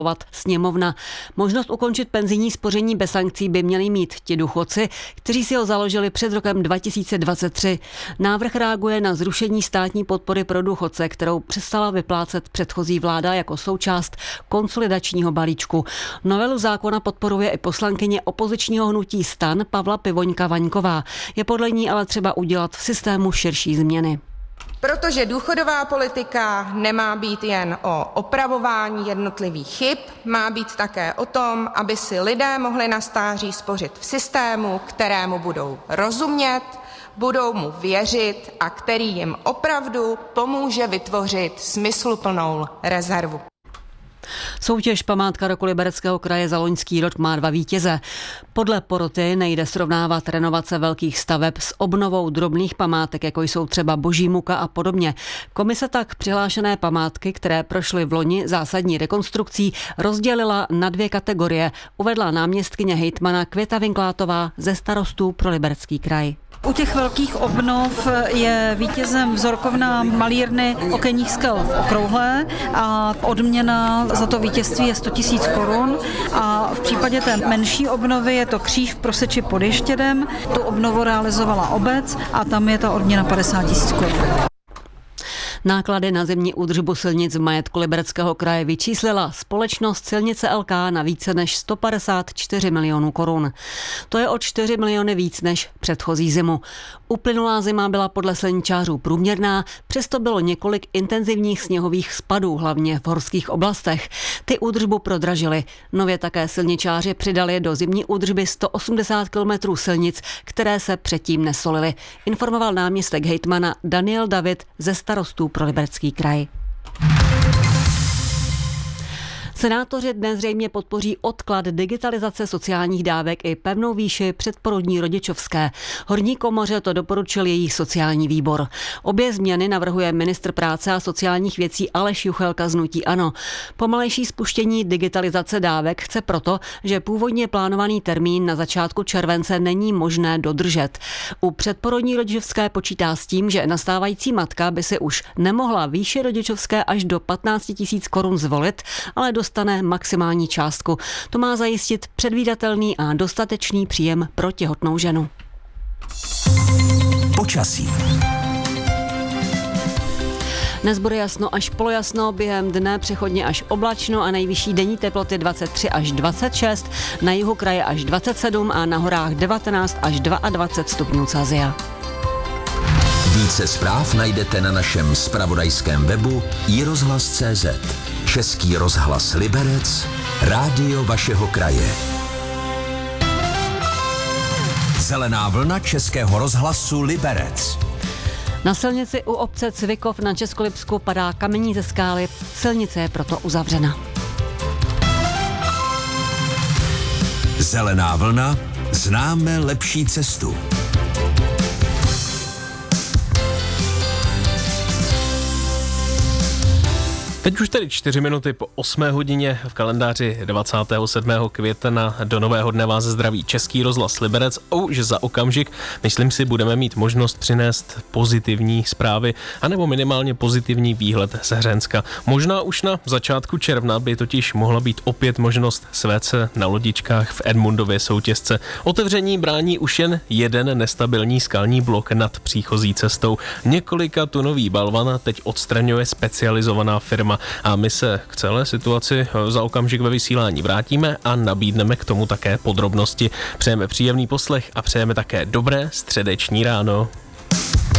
sněmovna. Možnost ukončit penzijní spoření bez sankcí by měli mít ti důchodci, kteří si ho založili před rokem 2023. Návrh reaguje na zrušení státní podpory pro důchodce, kterou přestala vyplácet předchozí vláda jako součást konsolidačního balíčku. Novelu zákona podporuje i poslankyně opozičního hnutí STAN Pavla Pivoňka-Vaňková. Je podle ní ale třeba udělat v systému širší změny. Protože důchodová politika nemá být jen o opravování jednotlivých chyb, má být také o tom, aby si lidé mohli na stáří spořit v systému, kterému budou rozumět, budou mu věřit a který jim opravdu pomůže vytvořit smysluplnou rezervu. Soutěž Památka roku Libereckého kraje za loňský rok má 2 vítěze. Podle poroty nejde srovnávat renovace velkých staveb s obnovou drobných památek, jako jsou třeba Boží muka a podobně. Komise tak přihlášené památky, které prošly v loni zásadní rekonstrukcí, rozdělila na 2 kategorie, uvedla náměstkyně hejtmana Květa Vinklátová ze Starostů pro Liberecký kraj. U těch velkých obnov je vítězem vzorkovna malírny okenních skal v Okrouhlé a odměna za to vítězství je 100 000 korun. A v případě té menší obnovy je to kříž v Proseči pod Ještědem. Tu obnovu realizovala obec a tam je ta odměna 50 000 korun. Náklady na zimní údržbu silnic v majetku Libereckého kraje vyčíslila společnost Silnice LK na více než 154 milionů korun. To je o 4 miliony víc než předchozí zimu. Uplynulá zima byla podle silničářů průměrná, přesto bylo několik intenzivních sněhových spadů, hlavně v horských oblastech. Ty údržbu prodražily. Nově také silničáři přidali do zimní údržby 180 km silnic, které se předtím nesolily. Informoval náměstek hejtmana Daniel David ze Starostů pro Liberecký kraj. Senátoři dnes zřejmě podpoří odklad digitalizace sociálních dávek i pevnou výši předporodní rodičovské. Horní komoře to doporučil její sociální výbor. Obě změny navrhuje ministr práce a sociálních věcí Aleš Juchelka z hnutí ANO. Pomalejší spuštění digitalizace dávek chce proto, že původně plánovaný termín na začátku července není možné dodržet. U předporodní rodičovské počítá s tím, že nastávající matka by si už nemohla výši rodičovské až do 15 000 korun zvolit, ale dostane maximální částku. To má zajistit předvídatelný a dostatečný příjem pro těhotnou ženu. Počasí. Dnes bude jasno až polojasno, během dne přechodně až oblačno a nejvyšší denní teploty 23 až 26, na jihu kraje až 27 a na horách 19 až 22 stupňů Celsia. Více zpráv najdete na našem zpravodajském webu iRozhlas.cz. Český rozhlas Liberec, rádio vašeho kraje. Zelená vlna Českého rozhlasu Liberec. Na silnici u obce Cvikov na Českolipsku padá kamení ze skály, silnice je proto uzavřena. Zelená vlna, známe lepší cestu. Teď už tedy 4 minuty po 8 hodině v kalendáři 27. května do nového dne vás zdraví Český rozhlas Liberec. Už za okamžik, myslím si, budeme mít možnost přinést pozitivní zprávy, anebo minimálně pozitivní výhled z Hřenska. Možná už na začátku června by totiž mohla být opět možnost svést se na lodičkách v Edmundově soutězce. Otevření brání už jen jeden nestabilní skalní blok nad příchozí cestou. Několika tunový balvan teď odstraňuje specializovaná firma. A my se k celé situaci za okamžik ve vysílání vrátíme a nabídneme k tomu také podrobnosti. Přejeme příjemný poslech a přejeme také dobré středeční ráno.